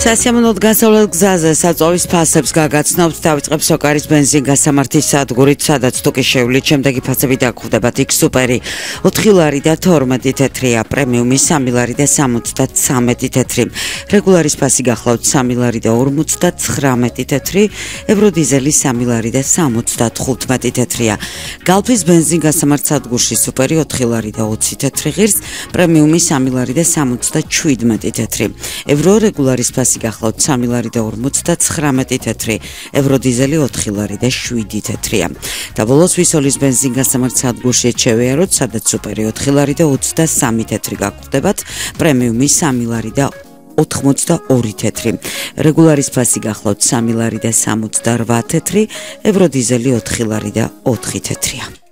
სასიამოვნოდ გასავლელ გზაზე საწოვის ფასებს გაგაცნობთ დავიწყებს ოკარის ბენზინ გასამართის სადგურით, სადაც თუ კი შევლით, შემდეგი ფასები დაგხვდებათ: X სუპერი 4 ლარი და 12 თეთრია, პრემიუმი 3 ლარი და 73 თეთრი, რეგულარის ფასი გახლავთ 3 ლარი და 59 თეთრი, ევროდიზელი 3 ლარი და 75 თეთრია, გალფის ბენზინ გასამართ სადგურში სუპერი 4 ლარი და 20 თეთრი ღირს, პრემიუმი 3 ლარი და 77 თეთრი, ევრო რეგულარის ფასი გახლავთ 3 ლარი და 59 თეთრი, ევროდიზელი 4 ლარი და 7 თეთრია. და ბოლოს ვისოლის ბენზინ გასამართ სადგურში შევიაროთ, სადაც სუპერი 4 ლარი და 23 თეთრი გაგხვდებათ, პრემიუმი 3 ლარი და 82 თეთრი, რეგულარის ფასი გახლავთ 3 ლარი და 68 თეთრი, ევროდიზელი 4 ლარი და 4 თეთრია.